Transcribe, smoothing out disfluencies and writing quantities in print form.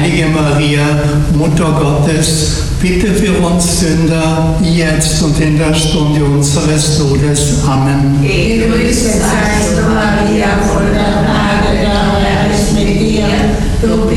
Heilige Maria, Mutter Gottes, bitte für uns Sünder, jetzt und in der Stunde unseres Todes. Amen. Gegrüßet seist du, Maria, voller Gnade, der Herr ist mit dir. Du